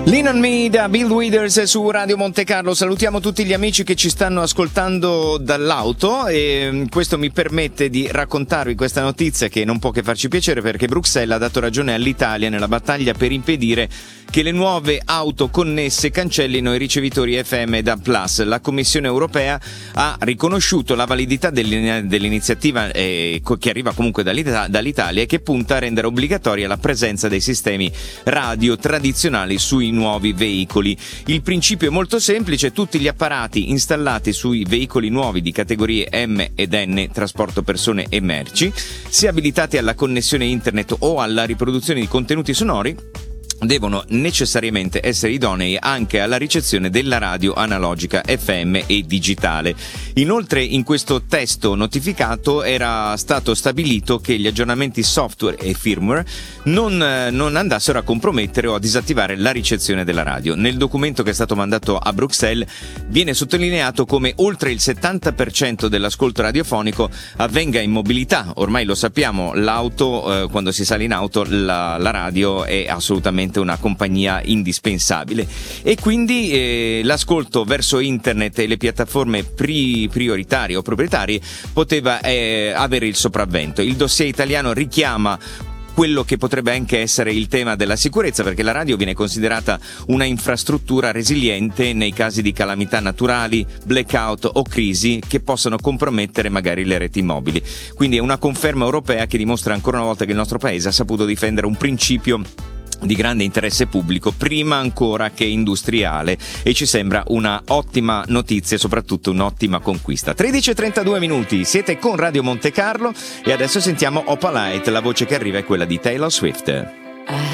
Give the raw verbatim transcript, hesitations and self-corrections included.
Lean on Me da Bill Withers su Radio Monte Carlo. Salutiamo tutti gli amici che ci stanno ascoltando dall'auto e questo mi permette di raccontarvi questa notizia che non può che farci piacere, perché Bruxelles ha dato ragione all'Italia nella battaglia per impedire che le nuove auto connesse cancellino i ricevitori F M D A B plus. La Commissione europea ha riconosciuto la validità dell'iniziativa eh, che arriva comunque dall'Italia e che punta a rendere obbligatoria la presenza dei sistemi radio tradizionali sui nuovi veicoli. Il principio è molto semplice: tutti gli apparati installati sui veicoli nuovi di categorie M ed N, trasporto persone e merci, sia abilitati alla connessione internet o alla riproduzione di contenuti sonori, devono necessariamente essere idonei anche alla ricezione della radio analogica F M e digitale. Inoltre, in questo testo notificato era stato stabilito che gli aggiornamenti software e firmware non, non andassero a compromettere o a disattivare la ricezione della radio. Nel documento che è stato mandato a Bruxelles viene sottolineato come oltre il settanta per cento dell'ascolto radiofonico avvenga in mobilità. Ormai lo sappiamo, l'auto, eh, quando si sale in auto, la, la radio è assolutamente una compagnia indispensabile, e quindi eh, l'ascolto verso internet e le piattaforme pri- prioritarie o proprietarie poteva eh, avere il sopravvento. Il dossier italiano richiama quello che potrebbe anche essere il tema della sicurezza, perché la radio viene considerata una infrastruttura resiliente nei casi di calamità naturali, blackout o crisi che possono compromettere magari le reti mobili. Quindi è una conferma europea che dimostra ancora una volta che il nostro paese ha saputo difendere un principio di grande interesse pubblico prima ancora che industriale, e ci sembra una ottima notizia e soprattutto un'ottima conquista. tredici e trentadue minuti, siete con Radio Monte Carlo e adesso sentiamo Opalite. La voce che arriva è quella di Taylor Swift.